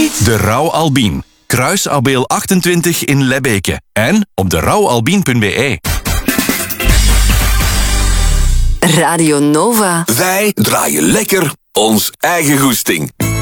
De Rauw Albien. Kruis Abeel 28 in Lebbeke. En op derouwalbien.be. Radio Nova. Wij draaien lekker ons eigen goesting.